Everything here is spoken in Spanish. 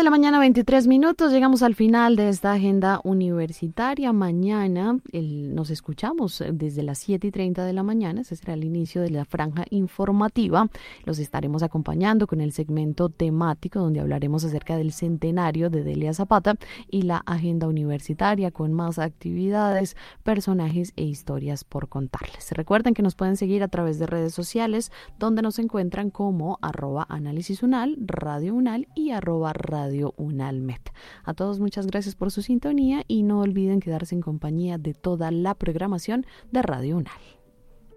la mañana, 23 minutos. Llegamos al final de esta agenda universitaria. Mañana nos escuchamos desde las 7:30 de la mañana. Ese será el inicio de la franja informativa. Los estaremos acompañando con el segmento temático donde hablaremos acerca del centenario de Delia Zapata y la agenda universitaria con más actividades, personajes e historias por contarles. Recuerden que nos pueden seguir a través de redes sociales donde nos encuentran como @análisis UNAL, Radio UNAL y @Radio UNALMED. A todos muchas gracias por su sintonía y no olviden quedarse en compañía de toda la programación de Radio UNAL.